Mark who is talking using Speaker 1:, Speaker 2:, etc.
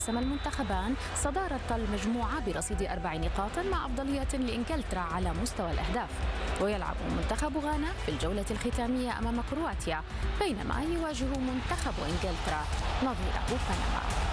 Speaker 1: قسم المنتخبان صدارة المجموعة برصيد 4 نقاط مع أفضلية لإنجلترا على مستوى الأهداف. ويلعب منتخب غانا في الجولة الختامية أمام كرواتيا، بينما يواجه منتخب إنجلترا نظيره بنما.